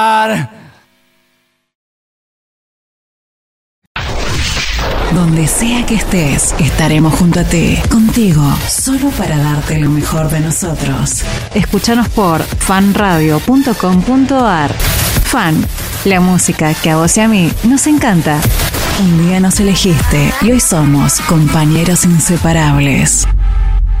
Donde sea que estés, estaremos junto a ti, contigo, solo para darte lo mejor de nosotros. Escúchanos por fanradio.com.ar. Fan, la música que a vos y a mí nos encanta. Un día nos elegiste y hoy somos compañeros inseparables.